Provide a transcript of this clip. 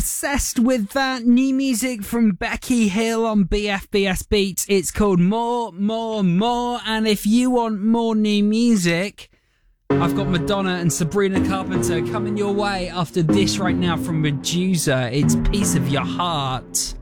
obsessed with that new music from Becky Hill on BFBS Beats. It's called More, More, More. And if you want more new music, I've got Madonna and Sabrina Carpenter coming your way after this right now from Medusa. It's Piece of Your Heart.